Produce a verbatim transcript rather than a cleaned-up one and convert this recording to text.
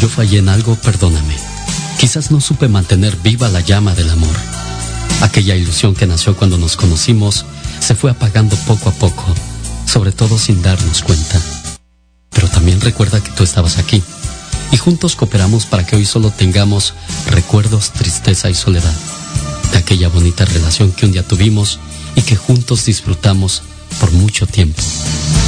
yo fallé en algo, perdóname. Quizás no supe mantener viva la llama del amor. Aquella ilusión que nació cuando nos conocimos se fue apagando poco a poco, sobre todo sin darnos cuenta. Pero también recuerda que tú estabas aquí, y juntos cooperamos para que hoy solo tengamos recuerdos, tristeza y soledad, de aquella bonita relación que un día tuvimos y que juntos disfrutamos por mucho tiempo.